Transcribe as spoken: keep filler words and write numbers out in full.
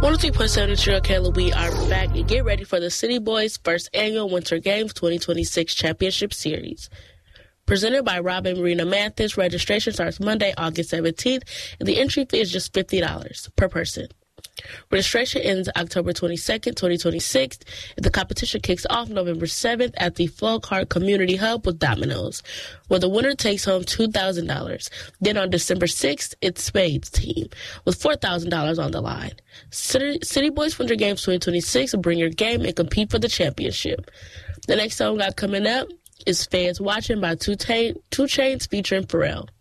one oh three point seven True Kayla, we are back and get ready for the City Boys' first annual Winter Games twenty twenty-six Championship Series. Presented by Robin Marina Mathis, registration starts Monday, August seventeenth, and the entry fee is just fifty dollars per person. Registration ends October twenty-second, twenty twenty-six, and the competition kicks off November seventh at the Flowcart Community Hub with Domino's, where the winner takes home two thousand dollars. Then on December sixth, it's Spade's team, with four thousand dollars on the line. City, City Boys Winter Games twenty twenty-six will bring your game and compete for the championship. The next song we got coming up is Fans Watching by Two Chainz featuring Pharrell.